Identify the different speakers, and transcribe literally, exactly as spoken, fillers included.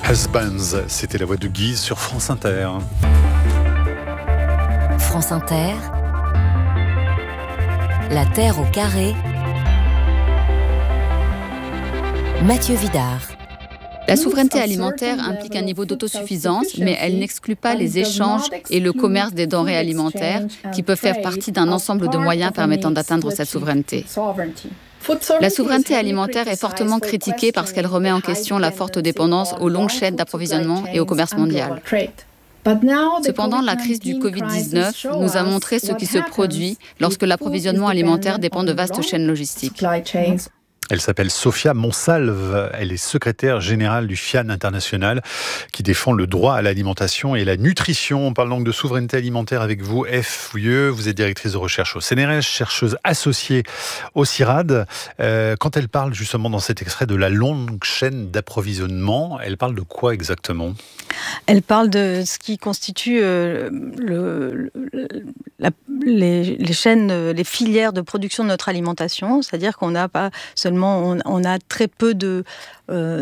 Speaker 1: Husbands, c'était la voix de Guise sur France Inter.
Speaker 2: France Inter, la Terre au carré, Mathieu Vidard.
Speaker 3: La souveraineté alimentaire implique un niveau d'autosuffisance, mais elle n'exclut pas les échanges et le commerce des denrées alimentaires qui peuvent faire partie d'un ensemble de moyens permettant d'atteindre cette souveraineté. La souveraineté alimentaire est fortement critiquée parce qu'elle remet en question la forte dépendance aux longues chaînes d'approvisionnement et au commerce mondial. Cependant, la crise du covid dix-neuf nous a montré ce qui se produit lorsque l'approvisionnement alimentaire dépend de vastes chaînes logistiques.
Speaker 1: Elle s'appelle Sophia Monsalve, elle est secrétaire générale du FIAN International qui défend le droit à l'alimentation et la nutrition. On parle donc de souveraineté alimentaire avec vous, F. Fouilleux. Vous êtes directrice de recherche au C N R S, chercheuse associée au CIRAD. Euh, quand elle parle justement dans cet extrait de la longue chaîne d'approvisionnement, elle parle de quoi exactement ?
Speaker 4: Elle parle de ce qui constitue euh, le, le, la, les, les chaînes, les filières de production de notre alimentation, c'est-à-dire qu'on n'a pas seulement, on, on a très peu de, euh,